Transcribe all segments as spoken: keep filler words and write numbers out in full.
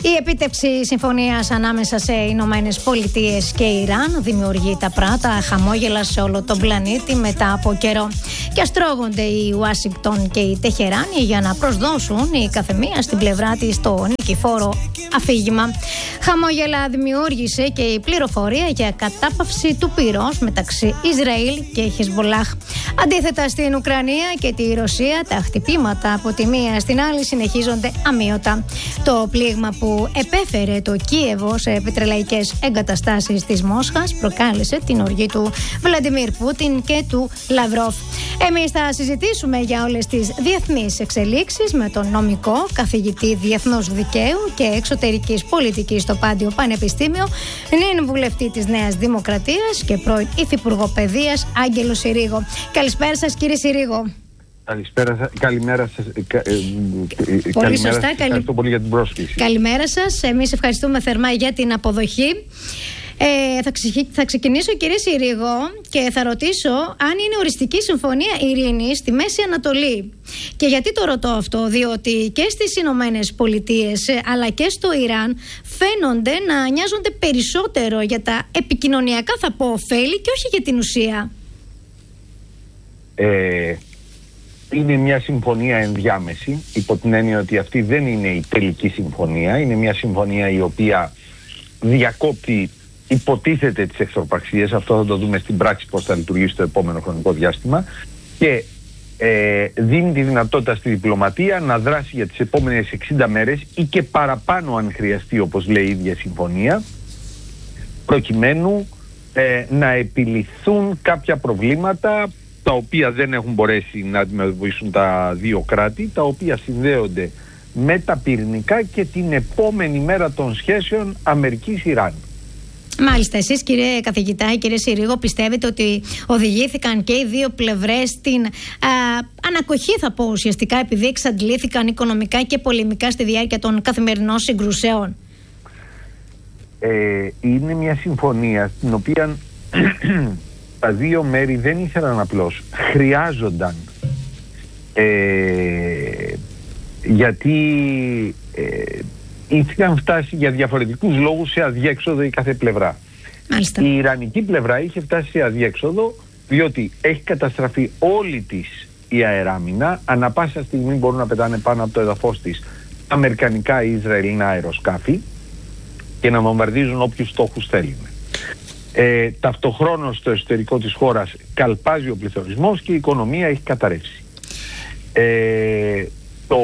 Η επίτευξη συμφωνίας ανάμεσα σε Ηνωμένες Πολιτείες και Ιράν δημιουργεί τα πρώτα χαμόγελα σε όλο τον πλανήτη μετά από καιρό. Και αστρώγονται η Ουάσιγκτον και η Τεχεράνη για να προσδώσουν η καθεμία στην πλευρά της το νικηφόρο αφήγημα. Χαμόγελα δημιούργησε και η πληροφορία για κατάπαυση του πυρός μεταξύ Ισραήλ και Χεσμολάχ. Αντίθετα, στην Ουκρανία και τη Ρωσία, τα χτυπήματα από τη μία στην άλλη συνεχίζονται αμείωτα. Το πλήγμα που επέφερε το Κίεβο σε πετρελαϊκές εγκαταστάσεις της Μόσχας προκάλεσε την οργή του Βλαντιμίρ Πούτιν και του Λαυρόφ. Εμείς θα συζητήσουμε για όλες τις διεθνείς εξελίξεις με τον νομικό καθηγητή διεθνούς δικαίου και εξωτερικής πολιτικής στο Πάντιο Πανεπιστήμιο, νυν βουλευτή της Νέας Δημοκρατίας και πρώην υφυπουργό παιδείας Άγγελο Συρίγο. Καλησπέρα σας, κύριε Συρίγο. Καλησπέρα σας, καλημέρα σας. Κα, ε, πολύ καλημέρα σωστά, σας. καλη... Ευχαριστώ πολύ για την πρόσκληση. Καλημέρα σας. Εμείς ευχαριστούμε θερμά για την αποδοχή. Ε, θα, ξε... θα ξεκινήσω, κύριε Συρίγο, και θα ρωτήσω αν είναι οριστική συμφωνία ειρήνης στη Μέση Ανατολή. Και γιατί το ρωτώ αυτό? Διότι και στις Ηνωμένες Πολιτείες αλλά και στο Ιράν φαίνονται να νοιάζονται περισσότερο για τα επικοινωνιακά, θα πω, ωφέλη και όχι για την ουσία. Ε, είναι μια συμφωνία ενδιάμεση, υπό την έννοια ότι αυτή δεν είναι η τελική συμφωνία. Είναι μια συμφωνία η οποία διακόπτει, υποτίθεται, τις εχθροπραξίες. Αυτό θα το δούμε στην πράξη πώς θα λειτουργήσει το επόμενο χρονικό διάστημα, και ε, δίνει τη δυνατότητα στη διπλωματία να δράσει για τις επόμενες εξήντα μέρες ή και παραπάνω αν χρειαστεί, όπως λέει η ίδια συμφωνία, προκειμένου ε, να επιληθούν κάποια προβλήματα τα οποία δεν έχουν μπορέσει να αντιμετωπίσουν τα δύο κράτη, τα οποία συνδέονται με τα πυρηνικά και την επόμενη μέρα των σχέσεων Αμερικής-Ιράν. Μάλιστα, εσείς, κύριε καθηγητά, κύριε Συρίγο, πιστεύετε ότι οδηγήθηκαν και οι δύο πλευρές στην α, ανακοχή, θα πω ουσιαστικά, επειδή εξαντλήθηκαν οικονομικά και πολεμικά στη διάρκεια των καθημερινών συγκρουσέων? Ε, είναι μια συμφωνία στην οποία τα δύο μέρη δεν ήθελαν απλώς, χρειάζονταν, ε, γιατί ε, είχαν φτάσει για διαφορετικούς λόγους σε αδιέξοδο η κάθε πλευρά. Μάλιστα. Η Ιρανική πλευρά είχε φτάσει σε αδιέξοδο διότι έχει καταστραφεί όλη της η αεράμινα. Ανά πάσα στιγμή μπορούν να πετάνε πάνω από το εδαφός της αμερικανικά ή ισραηλινά αεροσκάφη και να βομβαρδίζουν όποιους στόχους θέλουν. Ε, ταυτοχρόνως στο εσωτερικό της χώρας καλπάζει ο πληθωρισμός και η οικονομία έχει καταρρεύσει. Ε, το,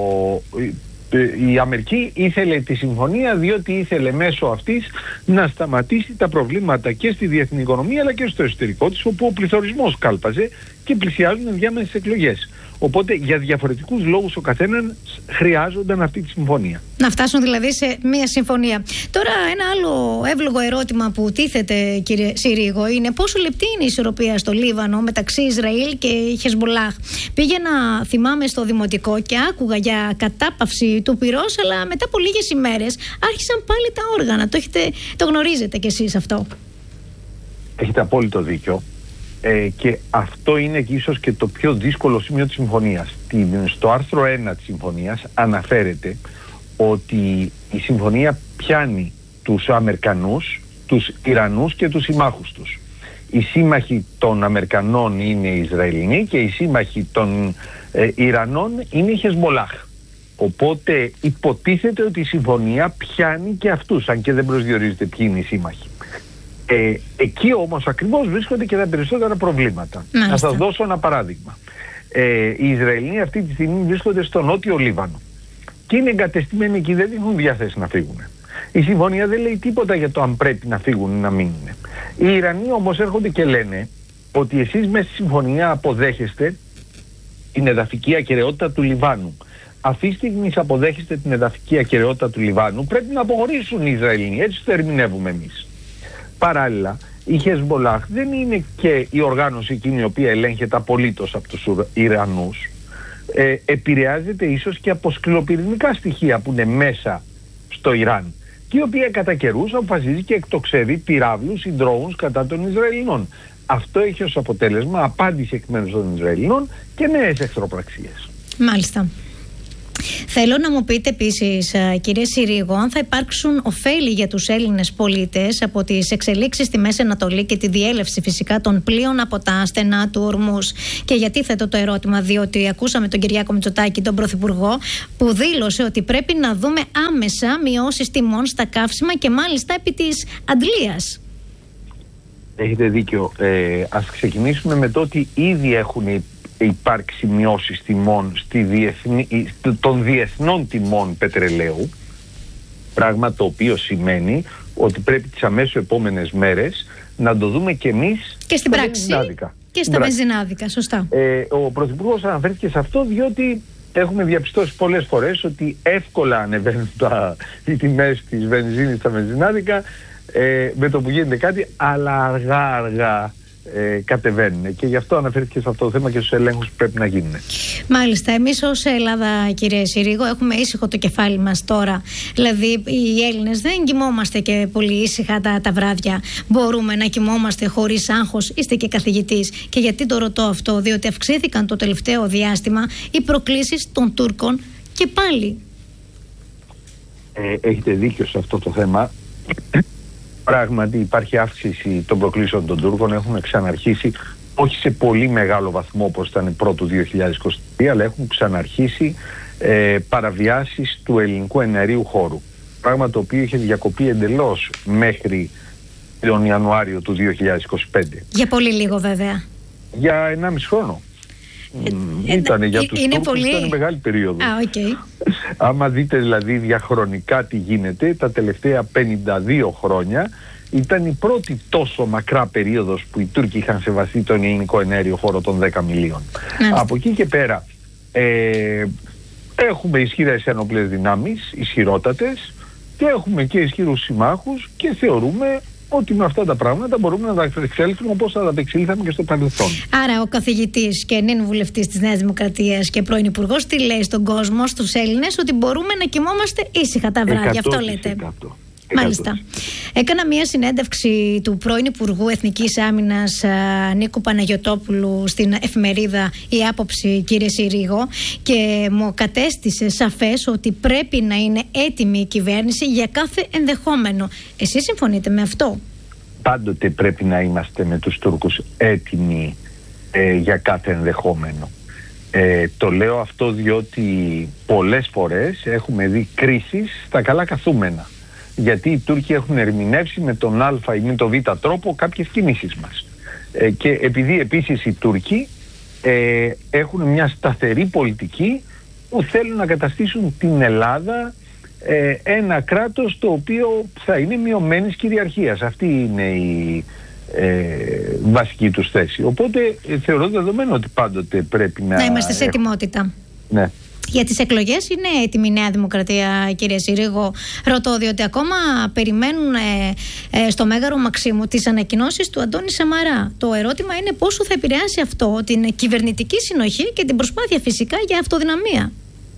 η Αμερική ήθελε τη συμφωνία διότι ήθελε μέσω αυτής να σταματήσει τα προβλήματα και στη διεθνή οικονομία αλλά και στο εσωτερικό της, όπου ο πληθωρισμός κάλπαζε και πλησιάζουν ενδιάμεσες εκλογές. Οπότε για διαφορετικούς λόγους ο καθένας χρειάζονταν αυτή τη συμφωνία. Να φτάσουν δηλαδή σε μία συμφωνία. Τώρα ένα άλλο εύλογο ερώτημα που τίθεται, κύριε Συρίγο, είναι πόσο λεπτή είναι η ισορροπία στο Λίβανο μεταξύ Ισραήλ και Χεσμολάχ. Πήγαινα, θυμάμαι, στο δημοτικό και άκουγα για κατάπαυση του πυρός, αλλά μετά από λίγες ημέρες άρχισαν πάλι τα όργανα. Το, έχετε, το γνωρίζετε κι εσείς αυτό? Έχετε απόλυτο δίκιο. Ε, και αυτό είναι και ίσως και το πιο δύσκολο σημείο της συμφωνίας. Στο άρθρο ένα της συμφωνίας αναφέρεται ότι η συμφωνία πιάνει τους Αμερικανούς, τους Ιρανούς και τους συμμάχους τους. Οι σύμμαχοι των Αμερικανών είναι οι Ισραηλινοί και οι σύμμαχοι των ε, Ιρανών είναι οι Χεσμολάχ. Οπότε υποτίθεται ότι η συμφωνία πιάνει και αυτούς, αν και δεν προσδιορίζεται ποιοι είναι οι σύμμαχοι. Ε, εκεί όμως ακριβώς βρίσκονται και τα περισσότερα προβλήματα. Μάλιστα. Να σας δώσω ένα παράδειγμα. Ε, οι Ισραηλοί αυτή τη στιγμή βρίσκονται στο νότιο Λίβανο και είναι εγκατεστημένοι εκεί, δεν έχουν διάθεση να φύγουν. Η συμφωνία δεν λέει τίποτα για το αν πρέπει να φύγουν ή να μείνουν. Οι Ιρανοί όμως έρχονται και λένε ότι εσείς μέσα στη συμφωνία αποδέχεστε την εδαφική ακεραιότητα του Λιβάνου. Αυτή τη στιγμή αποδέχεστε την εδαφική ακεραιότητα του Λιβάνου, πρέπει να αποχωρήσουν οι Ισραηλοί. Έτσι το ερμηνεύουμε εμείς. Παράλληλα, η Χεσμολάχ δεν είναι και η οργάνωση εκείνη η οποία ελέγχεται απολύτως από τους Ιρανούς. Ε, επηρεάζεται ίσως και από σκληροπυρηνικά στοιχεία που είναι μέσα στο Ιράν και η οποία κατά καιρούς αποφασίζει και εκτοξεύει πυράβλους ή ντρόουνς κατά των Ισραηλινών. Αυτό έχει ως αποτέλεσμα απάντηση εκ μέρους των Ισραηλινών και νέες εχθροπραξίες. Μάλιστα. Θέλω να μου πείτε επίσης, κύριε Συρίγο, αν θα υπάρξουν ωφέλη για τους Έλληνες πολίτες από τις εξελίξεις στη Μέση Ανατολή και τη διέλευση φυσικά των πλοίων από τα στενά του Ορμούς. Και γιατί θέτω το ερώτημα, διότι ακούσαμε τον Κυριάκο Μητσοτάκη, τον Πρωθυπουργό, που δήλωσε ότι πρέπει να δούμε άμεσα μειώσεις τιμών στα καύσιμα και μάλιστα επί της αντλίας. Έχετε δίκιο. Ε, ας ξεκινήσουμε με το ότι ήδη έχουν υπάρξει μειώσεις τιμών στη διεθνή, των διεθνών τιμών πετρελαίου, πράγμα το οποίο σημαίνει ότι πρέπει τις αμέσως επόμενες μέρες να το δούμε και εμείς και στην πράξη και στα βενζινάδικα, σωστά. Ε, ο Πρωθυπουργός αναφέρθηκε σε αυτό διότι έχουμε διαπιστώσει πολλές φορές ότι εύκολα ανεβαίνουν τα, οι τιμές της βενζίνης στα βενζινάδικα ε, με το που γίνεται κάτι, αλλά αργά αργά Ε, κατεβαίνουν, και γι' αυτό αναφέρθηκε σε αυτό το θέμα και στους ελέγχους που πρέπει να γίνουν. Μάλιστα, εμείς ως Ελλάδα, κύριε Συρίγο, έχουμε ήσυχο το κεφάλι μας τώρα. Δηλαδή οι Έλληνες δεν κοιμόμαστε και πολύ ήσυχα τα, τα βράδια. Μπορούμε να κοιμόμαστε χωρίς άγχος? Είστε και καθηγητής. Και γιατί το ρωτώ αυτό? Διότι αυξήθηκαν το τελευταίο διάστημα οι προκλήσεις των Τούρκων και πάλι. ε, Έχετε δίκιο σε αυτό το θέμα. Πράγματι υπάρχει αύξηση των προκλήσεων των Τούρκων, έχουν ξαναρχίσει, όχι σε πολύ μεγάλο βαθμό όπως ήταν πρώτου δύο χιλιάδες είκοσι τρία, αλλά έχουν ξαναρχίσει ε, παραβιάσεις του ελληνικού εναερίου χώρου. Πράγμα το οποίο είχε διακοπεί εντελώς μέχρι τον Ιανουάριο του δύο χιλιάδες είκοσι πέντε. Για πολύ λίγο βέβαια. Για ενάμιση χρόνο. Ε, ήταν ε, για τους Τούρκους πολύ... ήταν μεγάλη περίοδο. Α, okay. Άμα δείτε δηλαδή διαχρονικά τι γίνεται, τα τελευταία πενήντα δύο χρόνια ήταν η πρώτη τόσο μακρά περίοδος που οι Τούρκοι είχαν σεβαστεί τον ελληνικό εναέριο χώρο των δέκα μιλίων. Mm. Από εκεί και πέρα ε, έχουμε ισχυρές ενόπλες δυνάμεις, ισχυρότατες, και έχουμε και ισχυρούς συμμάχους, και θεωρούμε ότι με αυτά τα πράγματα μπορούμε να τα εξέλθουμε όπως θα τα εξέλθαμε και στο παρελθόν. Άρα ο καθηγητής και νυν βουλευτής της Νέας Δημοκρατίας και πρώην υπουργός τι λέει στον κόσμο, στους Έλληνες? Ότι μπορούμε να κοιμόμαστε ήσυχα τα βράδια. Αυτό λέτε? Μάλιστα. Έκανα μια συνέντευξη του πρώην Υπουργού Εθνικής Άμυνας Νίκου Παναγιωτόπουλου στην εφημερίδα Η Άποψη, κύριε Συρίγο, και μου κατέστησε σαφές ότι πρέπει να είναι έτοιμη η κυβέρνηση για κάθε ενδεχόμενο. Εσείς συμφωνείτε με αυτό? Πάντοτε πρέπει να είμαστε με τους Τούρκους έτοιμοι ε, για κάθε ενδεχόμενο. Ε, το λέω αυτό διότι πολλές φορές έχουμε δει κρίσεις στα καλά καθούμενα. Γιατί οι Τούρκοι έχουν ερμηνεύσει με τον Α ή με τον Β τρόπο κάποιες κινήσεις μας. Ε, και επειδή επίσης οι Τούρκοι ε, έχουν μια σταθερή πολιτική που θέλουν να καταστήσουν την Ελλάδα ε, ένα κράτος το οποίο θα είναι μειωμένης κυριαρχίας. Αυτή είναι η ε, βασική τους θέση. Οπότε ε, θεωρώ δεδομένο ότι πάντοτε πρέπει να... Να είμαστε σε ετοιμότητα. Ναι. Για τις εκλογές είναι έτοιμη η Νέα Δημοκρατία, κύριε Συρίγο? Ρωτώ διότι ακόμα περιμένουν ε, ε, στο Μέγαρο Μαξίμου τις ανακοινώσεις του Αντώνη Σαμαρά. Το ερώτημα είναι πόσο θα επηρεάσει αυτό την κυβερνητική συνοχή και την προσπάθεια φυσικά για αυτοδυναμία.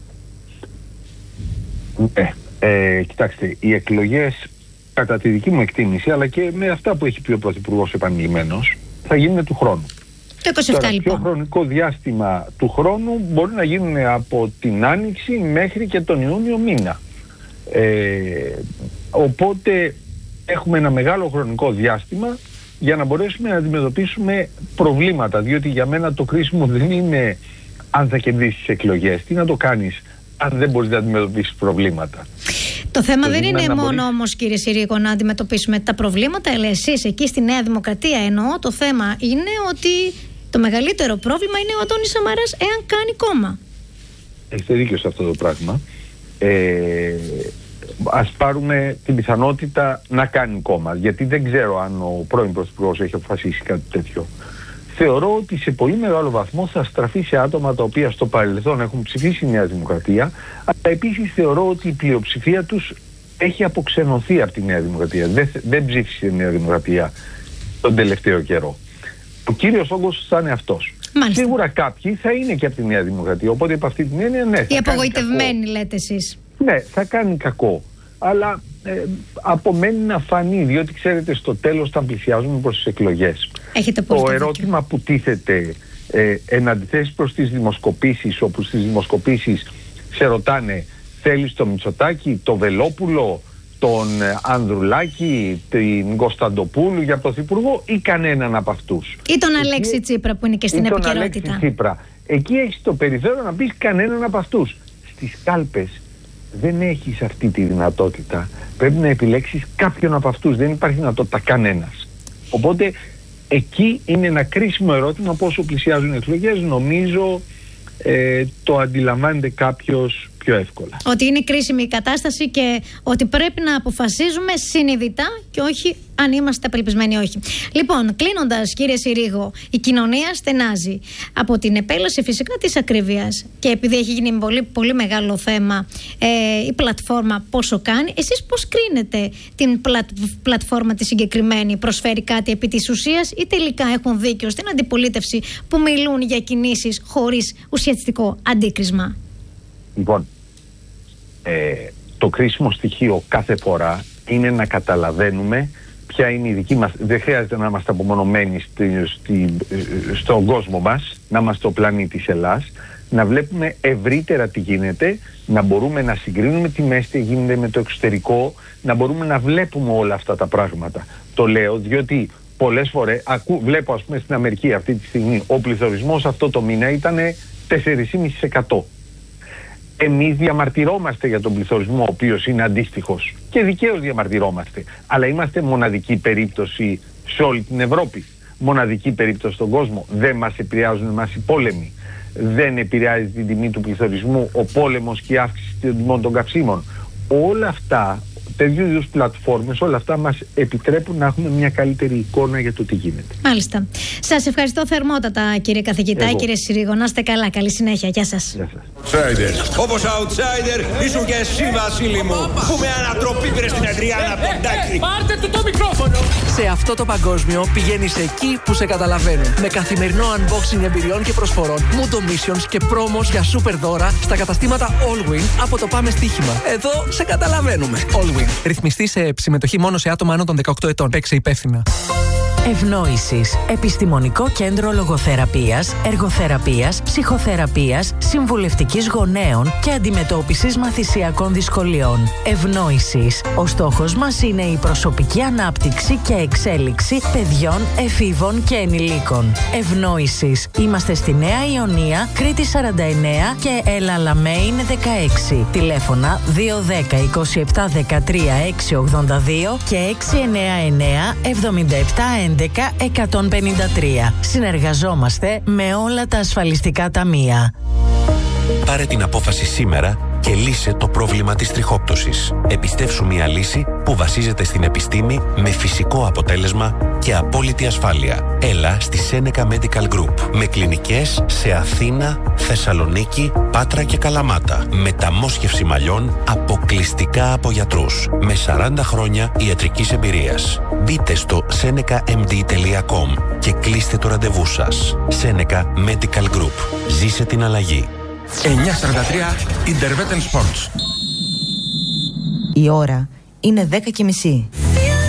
Ε, ε, κοιτάξτε, οι εκλογές κατά τη δική μου εκτίμηση, αλλά και με αυτά που έχει πει ο Πρωθυπουργός επανειλημμένος, θα γίνουν του χρόνου. Το είκοσι επτά, Τώρα, λοιπόν. πιο χρονικό διάστημα του χρόνου μπορεί να γίνουν από την Άνοιξη μέχρι και τον Ιούνιο μήνα. Ε, οπότε έχουμε ένα μεγάλο χρονικό διάστημα για να μπορέσουμε να αντιμετωπίσουμε προβλήματα, διότι για μένα το κρίσιμο δεν είναι αν θα κερδίσεις τις εκλογές. Τι να το κάνεις αν δεν μπορείς να αντιμετωπίσεις προβλήματα? Το θέμα το δεν είναι μόνο μπορείς... όμως, κύριε Συρίγο, να αντιμετωπίσουμε τα προβλήματα, αλλά εσείς εκεί στη Νέα Δημοκρατία εννοώ, το θέμα είναι ότι το μεγαλύτερο πρόβλημα είναι ο Αντώνης Σαμαράς, εάν κάνει κόμμα. Έχετε δίκιο σε αυτό το πράγμα. Ε, ας πάρουμε την πιθανότητα να κάνει κόμμα, γιατί δεν ξέρω αν ο πρώην Πρωθυπουργός έχει αποφασίσει κάτι τέτοιο. Θεωρώ ότι σε πολύ μεγάλο βαθμό θα στραφεί σε άτομα τα οποία στο παρελθόν έχουν ψηφίσει η Νέα Δημοκρατία, αλλά επίσης θεωρώ ότι η πλειοψηφία τους έχει αποξενωθεί από τη Νέα Δημοκρατία. Δεν, δεν ψήφισε η Νέα Δημοκρατία τον τελευταίο καιρό. Ο κύριος όγκος θα είναι αυτός. Μάλιστα. Σίγουρα κάποιοι θα είναι και από τη Νέα Δημοκρατία, οπότε από αυτή την έννοια ναι. Οι απογοητευμένοι λέτε εσείς. Ναι, θα κάνει κακό. Αλλά ε, απομένει να φανεί, διότι ξέρετε στο τέλος θα πλησιάζουμε προς τις εκλογές. Έχετε το ερώτημα δίκιο που τίθεται ε, εν αντιθέσει προς τις δημοσκοπήσεις, όπου στις δημοσκοπήσεις Σε ρωτάνε, θέλεις το Μητσοτάκη, το Βελόπουλο, τον Ανδρουλάκη, την Κωνσταντοπούλου για πρωθυπουργό ή κανέναν από αυτούς? Ή τον Αλέξη Εκεί... Τσίπρα που είναι και στην ή επικαιρότητα. Τον Αλέξη Τσίπρα. Εκεί έχεις το περιθώριο να πεις κανέναν από αυτούς. Στις κάλπες δεν έχεις αυτή τη δυνατότητα. Πρέπει να επιλέξεις κάποιον από αυτούς. Δεν υπάρχει δυνατότητα κανένας. Οπότε εκεί είναι ένα κρίσιμο ερώτημα πόσο πλησιάζουν οι εκλογές. Νομίζω ε, το αντιλαμβάνεται κάποιος πιο εύκολα. Ότι είναι κρίσιμη η κατάσταση και ότι πρέπει να αποφασίζουμε συνειδητά και όχι αν είμαστε απελπισμένοι ή όχι. Λοιπόν, κλείνοντας, κύριε Συρίγο, η κοινωνία στενάζει από την επέλαση φυσικά της ακρίβειας και επειδή έχει γίνει πολύ, πολύ μεγάλο θέμα ε, η πλατφόρμα πόσο κάνει, εσείς πώς κρίνετε την πλατ, πλατφόρμα τη συγκεκριμένη? Προσφέρει κάτι επί της ουσίας ή τελικά έχουν δίκιο στην αντιπολίτευση που μιλούν για κινήσεις χωρίς ουσιαστικό αντίκρισμα? Λοιπόν, ε, το κρίσιμο στοιχείο κάθε φορά είναι να καταλαβαίνουμε ποια είναι η δική μας. Δεν χρειάζεται να είμαστε απομονωμένοι στη, στη, στον κόσμο μας, να είμαστε στο πλανήτη της Ελλάς, να βλέπουμε ευρύτερα τι γίνεται, να μπορούμε να συγκρίνουμε τι μέση γίνεται με το εξωτερικό, να μπορούμε να βλέπουμε όλα αυτά τα πράγματα. Το λέω διότι πολλές φορές ακού, βλέπω ας πούμε στην Αμερική αυτή τη στιγμή ο πληθωρισμός αυτό το μήνα ήταν τέσσερα κόμμα πέντε τοις εκατό. Εμείς διαμαρτυρόμαστε για τον πληθωρισμό, ο οποίος είναι αντίστοιχος και δικαίως διαμαρτυρόμαστε. Αλλά είμαστε μοναδική περίπτωση σε όλη την Ευρώπη. Μοναδική περίπτωση στον κόσμο. Δεν μας επηρεάζουν εμάς οι πόλεμοι. Δεν επηρεάζει την τιμή του πληθωρισμού ο πόλεμος και η αύξηση των τιμών των καυσίμων. Όλα αυτά, τέτοιου είδους πλατφόρμες, όλα αυτά μας επιτρέπουν να έχουμε μια καλύτερη εικόνα για το τι γίνεται. Μάλιστα. Σας ευχαριστώ θερμότατα, κύριε καθηγητά. Εγώ. Κύριε Συρίγο, να είστε καλά. Καλή συνέχεια. Γεια σας. Γεια σας. Outsider. Όπως outsider ήσουν και εσύ, Βασίλη μου, που με ανατροπή πήρες στην Αντριάννα από τον Τάκη. Πάρτε του το μικρόφωνο. Σε αυτό το παγκόσμιο πηγαίνεις εκεί που σε καταλαβαίνουν. Με καθημερινό unboxing εμπειριών και προσφορών, Mundo Missions και promos για super δώρα στα καταστήματα Allwin από το Πάμε Στοίχημα. Εδώ σε καταλαβαίνουμε. Allwin. Ρυθμιστή σε συμμετοχή μόνο σε άτομα άνω των δεκαοκτώ ετών. Παίξε υπεύθυνα. Ευνόησης. Επιστημονικό κέντρο λογοθεραπείας, εργοθεραπείας, ψυχοθεραπείας, συμβουλευτικής γονέων και αντιμετώπισης μαθησιακών δυσκολιών. Ευνόησης. Ο στόχος μας είναι η προσωπική ανάπτυξη και εξέλιξη παιδιών, εφήβων και ενηλίκων. Ευνόησης. Είμαστε στη Νέα Ιωνία, Κρήτη σαράντα εννέα και Έλα Λαμέιν δεκαέξι. Τηλέφωνα δύο ένα μηδέν είκοσι επτά δεκατρία έξι ογδόντα δύο και έξι εννέα εννέα εβδομήντα επτά έντεκα εκατόν πενήντα τρία. Συνεργαζόμαστε με όλα τα ασφαλιστικά ταμεία. Πάρε την απόφαση σήμερα και λύσε το πρόβλημα της τριχόπτωσης. Επιστεύσου μια λύση που βασίζεται στην επιστήμη με φυσικό αποτέλεσμα και απόλυτη ασφάλεια. Έλα στη Seneca Medical Group με κλινικές σε Αθήνα, Θεσσαλονίκη, Πάτρα και Καλαμάτα. Μεταμόσχευση μαλλιών αποκλειστικά από γιατρούς με σαράντα χρόνια ιατρικής εμπειρίας. Μπείτε στο seneca m d τελεία com και κλείστε το ραντεβού σας. Seneca Medical Group. Ζήσε την αλλαγή. εννιακόσια σαράντα τρία Intervetten Sports. Η ώρα είναι δέκα και μισή.